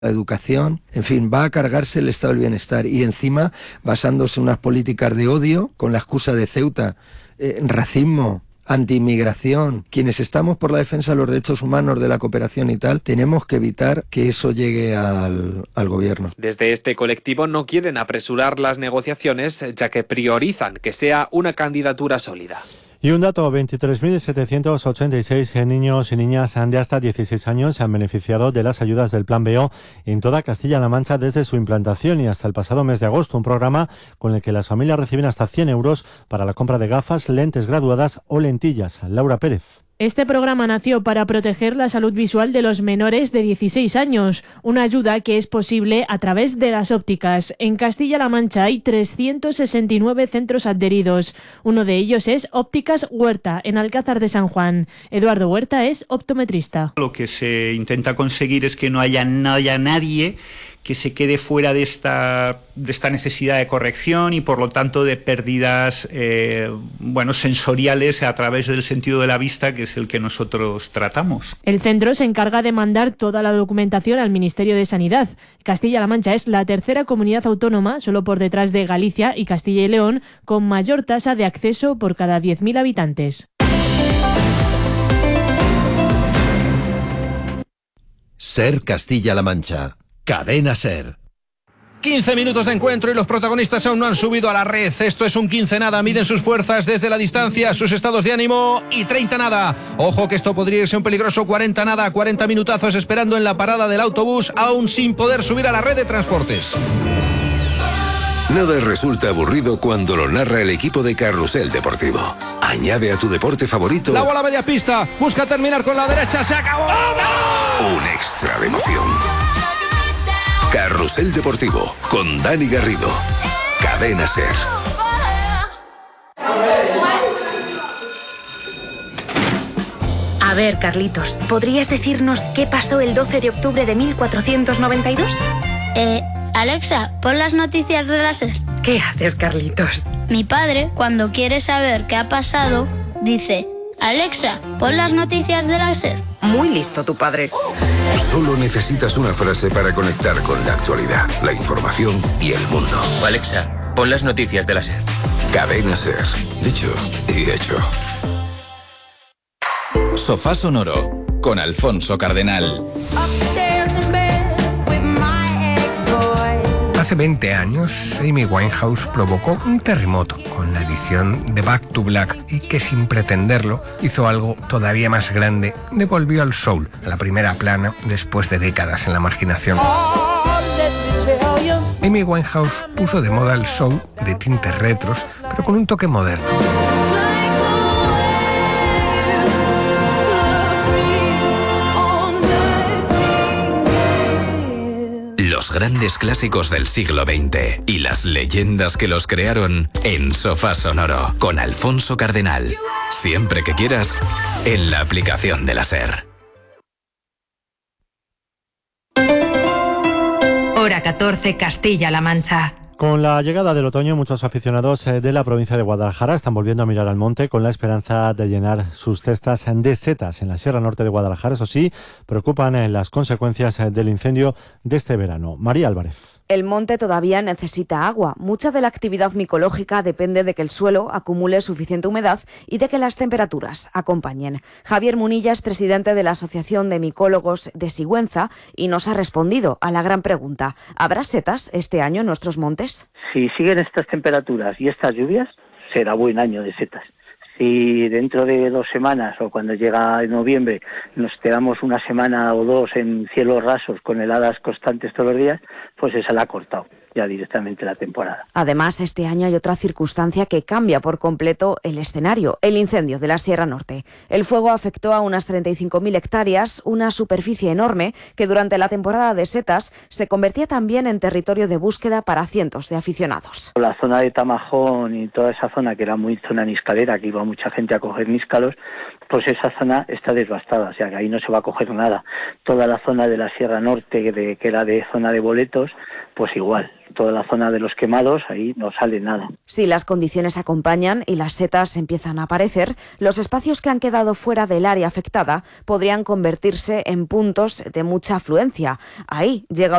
la educación, en fin, va a cargarse el estado del bienestar y encima basándose en unas políticas de odio con la excusa de Ceuta, racismo, anti-inmigración. Quienes estamos por la defensa de los derechos humanos, de la cooperación y tal, tenemos que evitar que eso llegue al gobierno. Desde este colectivo no quieren apresurar las negociaciones, ya que priorizan que sea una candidatura sólida. Y un dato, 23.786 niños y niñas de hasta 16 años se han beneficiado de las ayudas del Plan BO en toda Castilla-La Mancha desde su implantación y hasta el pasado mes de agosto, un programa con el que las familias reciben hasta 100 euros para la compra de gafas, lentes graduadas o lentillas. Laura Pérez. Este programa nació para proteger la salud visual de los menores de 16 años, una ayuda que es posible a través de las ópticas. En Castilla-La Mancha hay 369 centros adheridos. Uno de ellos es Ópticas Huerta, en Alcázar de San Juan. Eduardo Huerta es optometrista. Lo que se intenta conseguir es que no haya nadie que se quede fuera de esta necesidad de corrección y por lo tanto de pérdidas sensoriales a través del sentido de la vista, que es el que nosotros tratamos. El centro se encarga de mandar toda la documentación al Ministerio de Sanidad. Castilla-La Mancha es la tercera comunidad autónoma, solo por detrás de Galicia y Castilla y León, con mayor tasa de acceso por cada 10.000 habitantes. Ser Castilla-La Mancha. Cadena Ser. 15 minutos de encuentro y los protagonistas aún no han subido a la red. Esto es un 15 nada. Miden sus fuerzas desde la distancia, sus estados de ánimo y 30 nada. Ojo que esto podría irse un peligroso 40 nada. 40 minutazos esperando en la parada del autobús, aún sin poder subir a la red de transportes. Nada resulta aburrido cuando lo narra el equipo de Carrusel Deportivo. Añade a tu deporte favorito la bola media pista, busca terminar con la derecha, se acabó. Un extra de emoción. Carrusel Deportivo con Dani Garrido. Cadena Ser. A ver, Carlitos, ¿podrías decirnos qué pasó el 12 de octubre de 1492? Alexa, pon las noticias de la SER. ¿Qué haces, Carlitos? Mi padre, cuando quiere saber qué ha pasado, dice: Alexa, pon las noticias de la SER. Muy listo tu padre. Solo necesitas una frase para conectar con la actualidad, la información y el mundo. Alexa, pon las noticias de la SER. Cadena Ser. Dicho y hecho. Sofá Sonoro con Alfonso Cardenal. Hace 20 años, Amy Winehouse provocó un terremoto con la edición de Back to Black y que sin pretenderlo hizo algo todavía más grande, devolvió al soul a la primera plana después de décadas en la marginación. Amy Winehouse puso de moda el soul de tintes retros, pero con un toque moderno. Los grandes clásicos del siglo XX y las leyendas que los crearon en Sofá Sonoro con Alfonso Cardenal. Siempre que quieras, en la aplicación de la SER. Hora 14, Castilla-La Mancha. Con la llegada del otoño, muchos aficionados de la provincia de Guadalajara están volviendo a mirar al monte con la esperanza de llenar sus cestas de setas en la Sierra Norte de Guadalajara. Eso sí, preocupan las consecuencias del incendio de este verano. María Álvarez. El monte todavía necesita agua. Mucha de la actividad micológica depende de que el suelo acumule suficiente humedad y de que las temperaturas acompañen. Javier Munilla es presidente de la Asociación de Micólogos de Sigüenza y nos ha respondido a la gran pregunta: ¿habrá setas este año en nuestros montes? Si siguen estas temperaturas y estas lluvias, será buen año de setas. Si dentro de 2 semanas o cuando llega noviembre nos quedamos una semana o 2 en cielos rasos con heladas constantes todos los días, pues esa la ha cortado ya directamente la temporada. Además, este año hay otra circunstancia que cambia por completo el escenario: el incendio de la Sierra Norte. El fuego afectó a unas 35.000 hectáreas, una superficie enorme que durante la temporada de setas se convertía también en territorio de búsqueda para cientos de aficionados. La zona de Tamajón y toda esa zona, que era muy zona niscalera, que iba mucha gente a coger níscalos, pues esa zona está devastada, o sea que ahí no se va a coger nada. Toda la zona de la Sierra Norte, que era de zona de boletos, pues igual. Toda la zona de los quemados, ahí no sale nada. Si las condiciones acompañan y las setas empiezan a aparecer, los espacios que han quedado fuera del área afectada podrían convertirse en puntos de mucha afluencia. Ahí llega